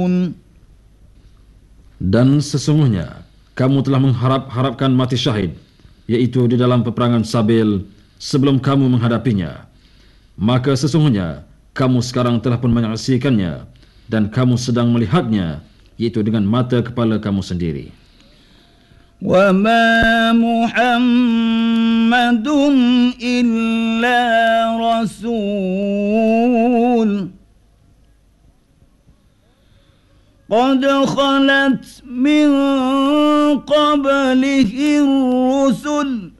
Dan sesungguhnya kamu telah mengharap-harapkan mati syahid, yaitu di dalam peperangan Sabil, sebelum kamu menghadapinya. Maka sesungguhnya kamu sekarang telah pun menyaksikannya, dan kamu sedang melihatnya, yaitu dengan mata kepala kamu sendiri. وَمَا مُحَمَّدٌ إِلَّا رَسُولٌ قَدْ خَلَتْ مِنْ قَبْلِهِ الرُّسُلُ